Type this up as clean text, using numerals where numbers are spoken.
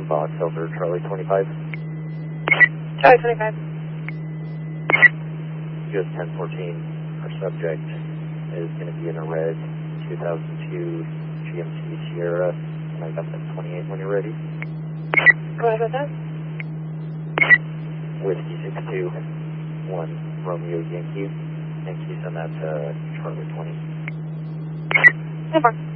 box over Charlie 25. Charlie 25. US 1014, our subject is going to be in a red 2002 GMC Sierra, and I got that 28 when you're ready. Go ahead with that. Whiskey 621 Romeo Yankee. Thank you, send that to Charlie 20. No problem.